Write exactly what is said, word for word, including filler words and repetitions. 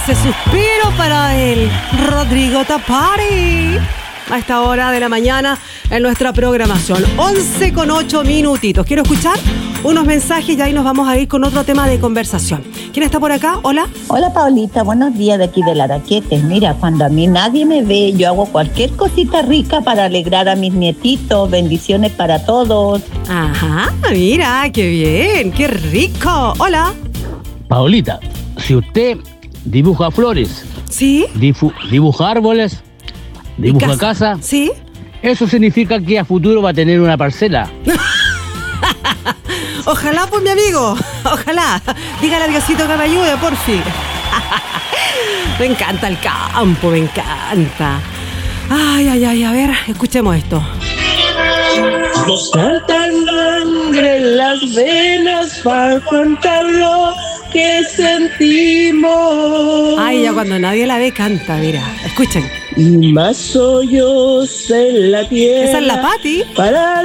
ese suspiro para el Rodrigo Tapari. A esta hora de la mañana en nuestra programación. once con ocho minutitos. Quiero escuchar unos mensajes y ahí nos vamos a ir con otro tema de conversación. ¿Quién está por acá? Hola. Hola, Paulita. Buenos días de aquí de Laraquetes. Mira, cuando a mí nadie me ve, yo hago cualquier cosita rica para alegrar a mis nietitos. Bendiciones para todos. Ajá, mira, qué bien, qué rico. Hola. Paulita, si usted dibuja flores, ¿Sí? difu- dibuja árboles, dibuja ¿Y casa? casa, ¿Sí? eso significa que a futuro va a tener una parcela. Ojalá, pues, mi amigo. Ojalá. Dígale a Diosito que me ayude, por fin. Me encanta el campo, me encanta. Ay, ay, ay, a ver, escuchemos esto. Nos falta sangre en las venas para contar lo que sentimos. Ay, ya cuando nadie la ve, canta, mira. Escuchen. Y más hoyos en la tierra. Esa es la Pati. Para